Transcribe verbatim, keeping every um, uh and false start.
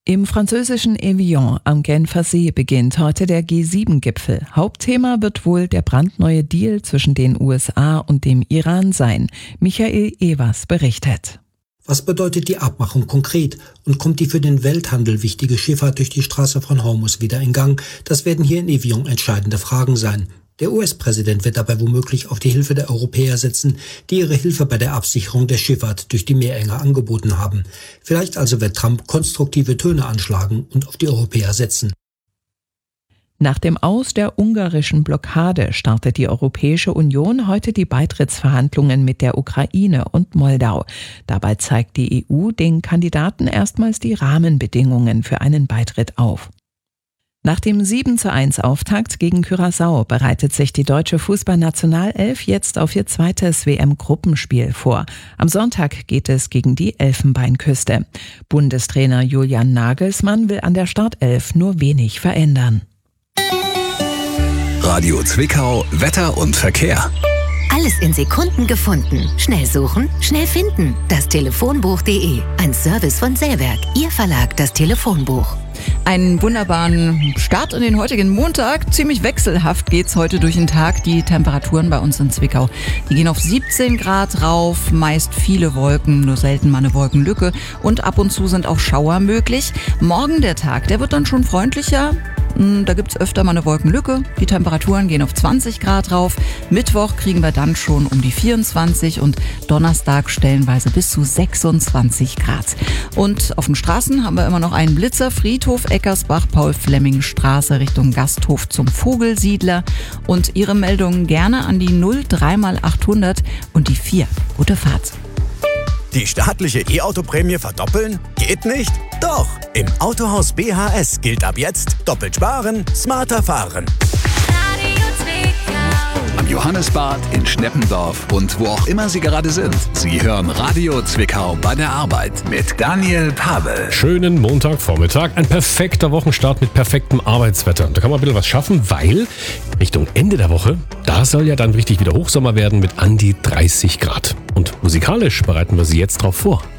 Im französischen Evian am Genfer See beginnt heute der G sieben Gipfel. Hauptthema wird wohl der brandneue Deal zwischen den U S A und dem Iran sein. Michael Evers berichtet. Was bedeutet die Abmachung konkret und kommt die für den Welthandel wichtige Schifffahrt durch die Straße von Hormuz wieder in Gang? Das werden hier in Evian entscheidende Fragen sein. Der U S-Präsident wird dabei womöglich auf die Hilfe der Europäer setzen, die ihre Hilfe bei der Absicherung der Schifffahrt durch die Meerenge angeboten haben. Vielleicht also wird Trump konstruktive Töne anschlagen und auf die Europäer setzen. Nach dem Aus der ungarischen Blockade startet die Europäische Union heute die Beitrittsverhandlungen mit der Ukraine und Moldau. Dabei zeigt die E U den Kandidaten erstmals die Rahmenbedingungen für einen Beitritt auf. Nach dem sieben zu eins Auftakt gegen Curaçao bereitet sich die deutsche Fußballnationalelf jetzt auf ihr zweites W M-Gruppenspiel vor. Am Sonntag geht es gegen die Elfenbeinküste. Bundestrainer Julian Nagelsmann will an der Startelf nur wenig verändern. Radio Zwickau, Wetter und Verkehr. Alles in Sekunden gefunden. Schnell suchen, schnell finden. Das Telefonbuch punkt de. Ein Service von Sellwerk. Ihr Verlag, das Telefonbuch. Einen wunderbaren Start in den heutigen Montag. Ziemlich wechselhaft geht's heute durch den Tag. Die Temperaturen bei uns in Zwickau, die gehen auf siebzehn Grad rauf. Meist viele Wolken, nur selten mal eine Wolkenlücke. Und ab und zu sind auch Schauer möglich. Morgen der Tag, der wird dann schon freundlicher. Da gibt's öfter mal eine Wolkenlücke. Die Temperaturen gehen auf zwanzig Grad rauf. Mittwoch kriegen wir dann schon um die vierundzwanzig und Donnerstag stellenweise bis zu sechsundzwanzig Grad. Und auf den Straßen haben wir immer noch einen Blitzer. Friedhof Eckersbach, Paul-Fleming-Straße Richtung Gasthof zum Vogelsiedler. Und Ihre Meldungen gerne an die null drei mal achthundert und die vier. Gute Fahrt. Die staatliche E-Auto-Prämie verdoppeln? Geht nicht? Doch! Im Autohaus B H S gilt ab jetzt doppelt sparen, smarter fahren. Am Johannesbad, in Schneppendorf und wo auch immer Sie gerade sind. Sie hören Radio Zwickau bei der Arbeit mit Daniel Pavel. Schönen Montagvormittag, ein perfekter Wochenstart mit perfektem Arbeitswetter. Da kann man ein bisschen was schaffen, weil Richtung Ende der Woche, da soll ja dann richtig wieder Hochsommer werden mit an die dreißig Grad. Und musikalisch bereiten wir Sie jetzt drauf vor.